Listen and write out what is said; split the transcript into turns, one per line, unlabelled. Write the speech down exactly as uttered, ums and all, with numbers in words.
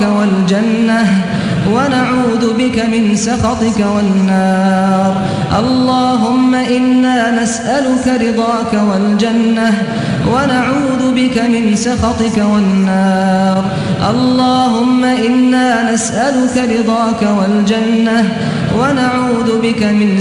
والجنة ونعوذ بك من سخطك والنار. اللهم إنا نسألك رضاك والجنة ونعوذ بك من سخطك والنار. اللهم إنا نسألك رضاك والجنة ونعوذ بك من